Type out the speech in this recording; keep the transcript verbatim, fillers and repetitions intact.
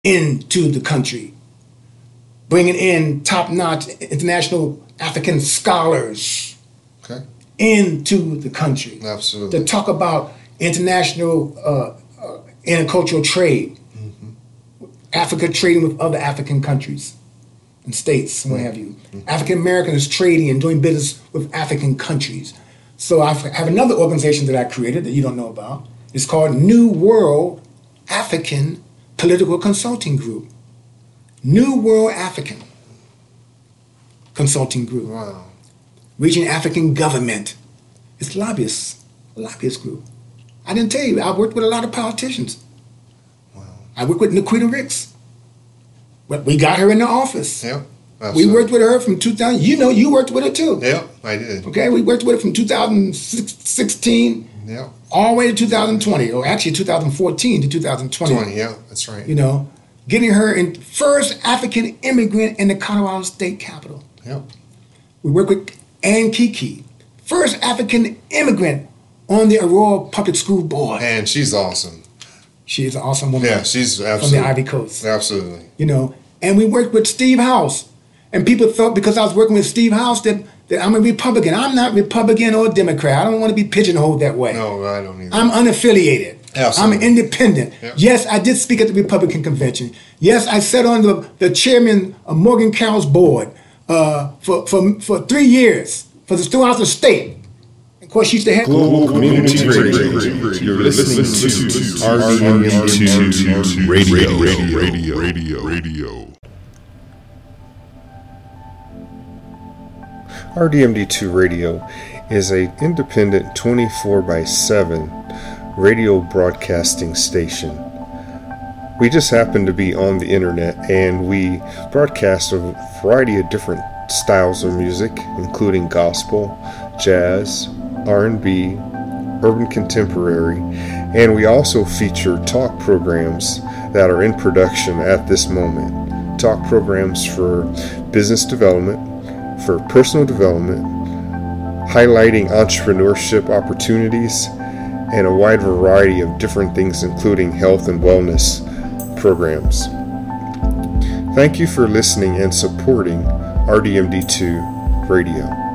into the country, bringing in top-notch international African scholars okay. into the country. Absolutely. To talk about international uh, uh, intercultural trade, mm-hmm. Africa trading with other African countries and states, and what have you. Mm-hmm. African Americans trading and doing business with African countries. So I have another organization that I created that you don't know about. It's called New World African Political Consulting Group. New World African Consulting Group. Wow. Reaching African government. It's lobbyists, a lobbyist group. I didn't tell you, I worked with a lot of politicians. Wow. I worked with Nikita Ricks. But we got her in the office. Yep. We worked with her from two thousand. You know, you worked with her too. Yep, I did. Okay, we worked with her from two thousand sixteen yep. all the way to two thousand twenty, or actually two thousand fourteen to two thousand twenty. twenty, yeah, that's right. You know, getting her in first African immigrant in the Colorado State Capitol. Yep. We worked with Ann Kiki, first African immigrant on the Aurora Public School Board. And she's awesome. She is an awesome woman. Yeah, she's absolutely. From the Ivy Coast. Absolutely. You know, and we worked with Steve House. And people thought because I was working with Steve House that, that I'm a Republican. I'm not Republican or Democrat. I don't want to be pigeonholed that way. No, I don't either. I'm unaffiliated. Absolutely. I'm independent. Yep. Yes, I did speak at the Republican convention. Yes, I sat on the, the chairman of Morgan Carroll's board uh, for, for, for three years for the throughout the state. Of course, she's the head. Global Community Radio. You're listening to R D M two Radio, Radio, Radio, Radio, Radio. R D M D two Radio is an independent twenty-four by seven radio broadcasting station. We just happen to be on the internet, and we broadcast a variety of different styles of music, including gospel, jazz, R and B, urban contemporary, and we also feature talk programs that are in production at this moment. Talk programs for business development, for personal development, highlighting entrepreneurship opportunities, and a wide variety of different things, including health and wellness programs. Thank you for listening and supporting R D M D two Radio.